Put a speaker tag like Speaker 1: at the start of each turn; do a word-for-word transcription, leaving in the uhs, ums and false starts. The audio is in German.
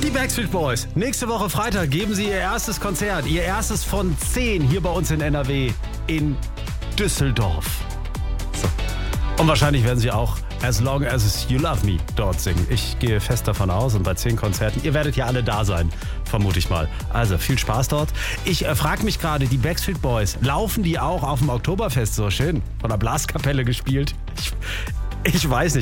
Speaker 1: Die Backstreet Boys. Nächste Woche Freitag geben sie ihr erstes Konzert. Ihr erstes von zehn hier bei uns in N R W in Düsseldorf. So. Und wahrscheinlich werden sie auch As Long As You Love Me dort singen. Ich gehe fest davon aus und bei zehn Konzerten, ihr werdet ja alle da sein, vermute ich mal. Also viel Spaß dort. Ich äh, frage mich gerade, die Backstreet Boys, laufen die auch auf dem Oktoberfest so schön? Von der Blaskapelle gespielt? Ich, ich weiß nicht.